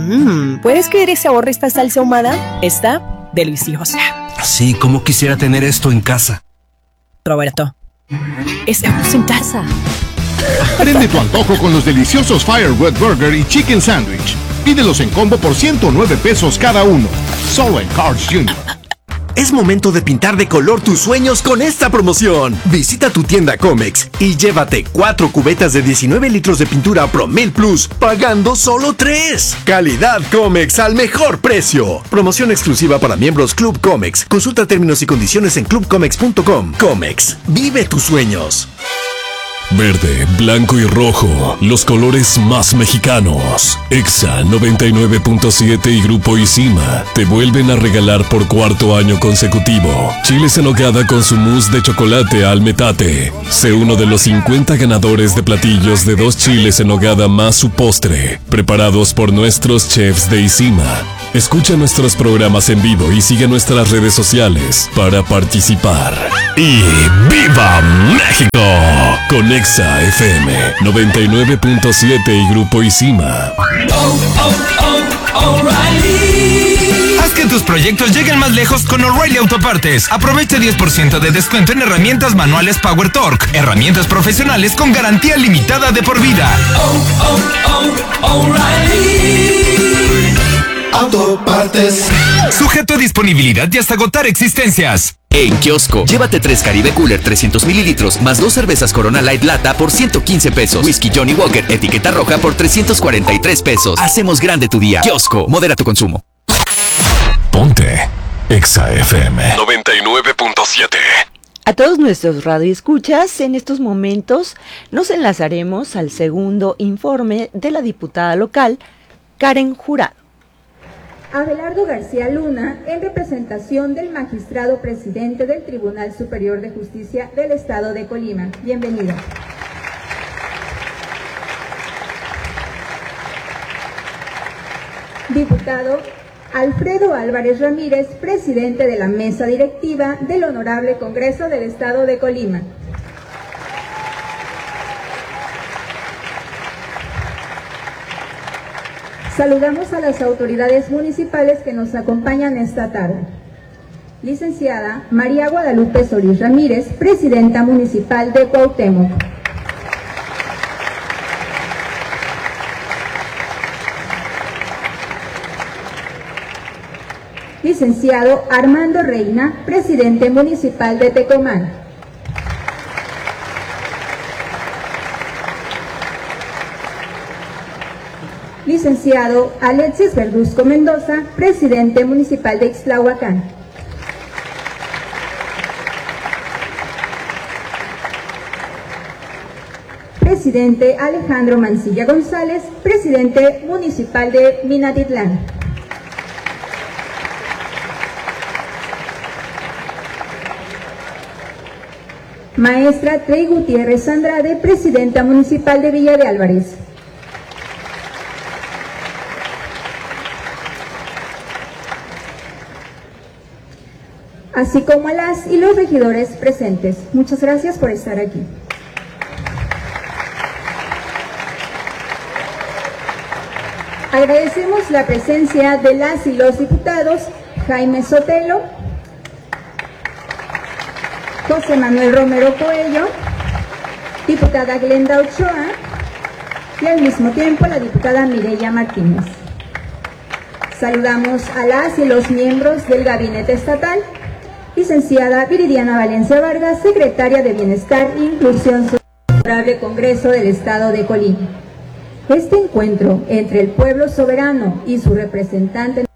¿Puedes creer ese sabor de esta salsa ahumada? Está deliciosa. Sí, como quisiera tener esto en casa. Roberto, estamos en casa. Prende tu antojo con los deliciosos Fire Red Burger y Chicken Sandwich. Pídelos en combo por 109 pesos cada uno. Solo en Carl's Jr. Es momento de pintar de color tus sueños con esta promoción. Visita tu tienda Comex y llévate 4 cubetas de 19 litros de pintura Promel Plus, pagando solo 3. Calidad Comex al mejor precio. Promoción exclusiva para miembros Club Comex. Consulta términos y condiciones en clubcomex.com. Comex, vive tus sueños. Verde, blanco y rojo, los colores más mexicanos. Exa 99.7 y Grupo Isima te vuelven a regalar por 4º año consecutivo chiles en nogada con su mousse de chocolate al metate. Sé uno de los 50 ganadores de platillos de 2 chiles en nogada más su postre, preparados por nuestros chefs de Isima. Escucha nuestros programas en vivo y sigue nuestras redes sociales para participar. ¡Y viva México! Con Exa FM 99.7 y Grupo Isima. Haz que tus proyectos lleguen más lejos con O'Reilly Autopartes. Aprovecha 10% de descuento en herramientas manuales Power Torque. Herramientas profesionales con garantía limitada de por vida. O'Reilly Autopartes. Sujeto a disponibilidad y hasta agotar existencias. En Kiosco, llévate 3 Caribe Cooler 300 mililitros más 2 cervezas Corona Light Lata por 115 pesos. Whisky Johnny Walker etiqueta roja por 343 pesos. Hacemos grande tu día. Kiosco, modera tu consumo. Ponte Exa FM 99.7. A todos nuestros radioescuchas, en estos momentos nos enlazaremos al segundo informe de la diputada local, Karen Jurado. Abelardo García Luna, en representación del magistrado presidente del Tribunal Superior de Justicia del Estado de Colima. Bienvenido. Diputado Alfredo Álvarez Ramírez, presidente de la mesa directiva del Honorable Congreso del Estado de Colima. Saludamos a las autoridades municipales que nos acompañan esta tarde. Licenciada María Guadalupe Solís Ramírez, presidenta municipal de Cuauhtémoc. Licenciado Armando Reina, presidente municipal de Tecomán. Licenciado Alexis Verduzco Mendoza, presidente municipal de Ixtlahuacán. Presidente Alejandro Mancilla González, presidente municipal de Minatitlán. Maestra Trey Gutiérrez Andrade, presidenta municipal de Villa de Álvarez. Así como a las y los regidores presentes. Muchas gracias por estar aquí. Agradecemos la presencia de las y los diputados Jaime Sotelo, José Manuel Romero Coello, diputada Glenda Ochoa y al mismo tiempo la diputada Mireya Martínez. Saludamos a las y los miembros del Gabinete Estatal, licenciada Viridiana Valencia Vargas, secretaria de Bienestar e Inclusión Social del Honorable Congreso del Estado de Colima. Este encuentro entre el pueblo soberano y su representante